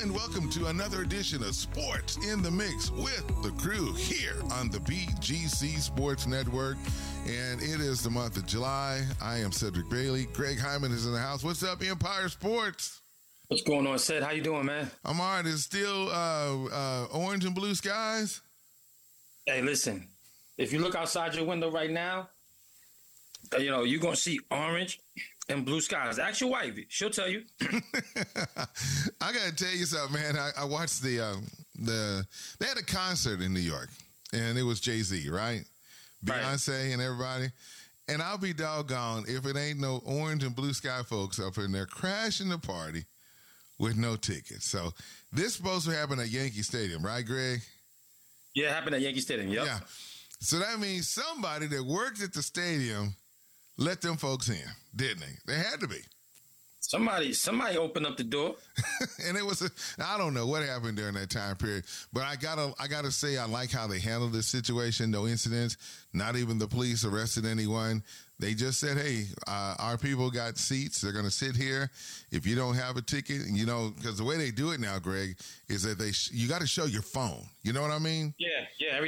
and welcome to another edition of Sports in the Mix with the crew here on the BGC Sports Network. And it is the month of July. I am Cedric Bailey. Greg Hyman is in the house. What's up, Empire Sports? What's going on, Ced? How you doing, man? I'm all right. It's still orange and blue skies? Hey, listen. If you look outside your window right now, you're going to see orange and blue skies. Ask your wife. She'll tell you. I got to tell you something, man. I watched they had a concert in New York, and it was Jay-Z, right? Beyonce and everybody. And I'll be doggone if it ain't no orange and blue sky folks up in there crashing the party with no tickets. So this supposed to happen at Yankee Stadium, right, Greg? Yeah, it happened at Yankee Stadium, yep. Yeah. So that means somebody that worked at the stadium let them folks in, didn't they? They had to be. Somebody opened up the door. And it was I don't know what happened during that time period, but I gotta say I like how they handled this situation. No incidents, not even the police arrested anyone. They just said, hey, our people got seats. They're going to sit here. If you don't have a ticket, because the way they do it now, Greg, is that you got to show your phone. You know what I mean? Yeah.